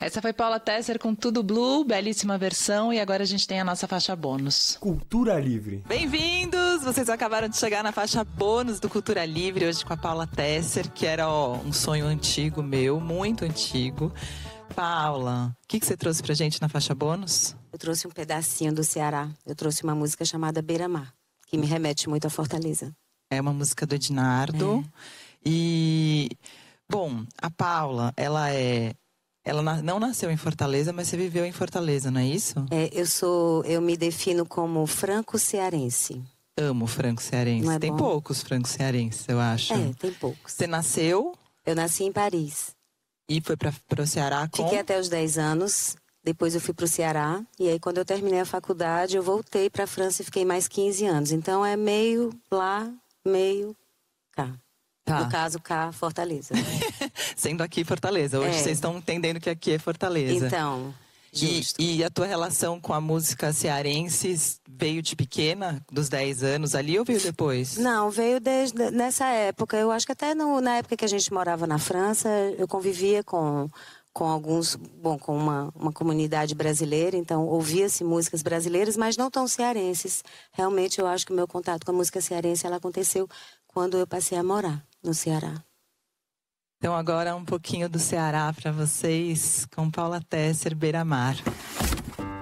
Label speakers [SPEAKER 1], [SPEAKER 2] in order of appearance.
[SPEAKER 1] Essa foi Paula Tesser com Tudo Blue, belíssima versão, e agora a gente tem a nossa faixa bônus.
[SPEAKER 2] Cultura Livre.
[SPEAKER 1] Bem-vindos! Vocês acabaram de chegar na faixa bônus do Cultura Livre, hoje com a Paula Tesser, que era um sonho antigo meu, muito antigo. Paula, o que você trouxe pra gente na faixa bônus?
[SPEAKER 3] Eu trouxe um pedacinho do Ceará. Eu trouxe uma música chamada Beira-Mar, que me remete muito à Fortaleza.
[SPEAKER 1] É uma música do Ednardo. E, bom, a Paula, ela não nasceu em Fortaleza, mas você viveu em Fortaleza, não é isso?
[SPEAKER 3] Eu me defino como franco-cearense.
[SPEAKER 1] Amo franco-cearense.
[SPEAKER 3] Não é
[SPEAKER 1] Tem
[SPEAKER 3] bom?
[SPEAKER 1] poucos franco-cearenses, eu acho.
[SPEAKER 3] Tem poucos.
[SPEAKER 1] Você nasceu
[SPEAKER 3] Eu nasci em Paris.
[SPEAKER 1] e foi pro Ceará com...
[SPEAKER 3] Fiquei até os 10 anos. Depois eu fui pro Ceará. E aí, quando eu terminei a faculdade, eu voltei pra França e fiquei mais 15 anos. Então, é meio lá, meio cá.
[SPEAKER 1] Tá.
[SPEAKER 3] No caso, cá, Fortaleza.
[SPEAKER 1] Sendo aqui Fortaleza. Hoje vocês estão entendendo que aqui é Fortaleza.
[SPEAKER 3] Então, justo.
[SPEAKER 1] E a tua relação com a música cearense veio de pequena, dos 10 anos ali, ou veio depois?
[SPEAKER 3] Não, veio desde nessa época. Eu acho que até na época que a gente morava na França, eu convivia com alguns, com uma comunidade brasileira, então ouvia-se músicas brasileiras, mas não tão cearenses. Realmente eu acho que o meu contato com a música cearense ela aconteceu quando eu passei a morar no Ceará.
[SPEAKER 1] Então agora um pouquinho do Ceará para vocês, com Paula Tesser, Beira-Mar.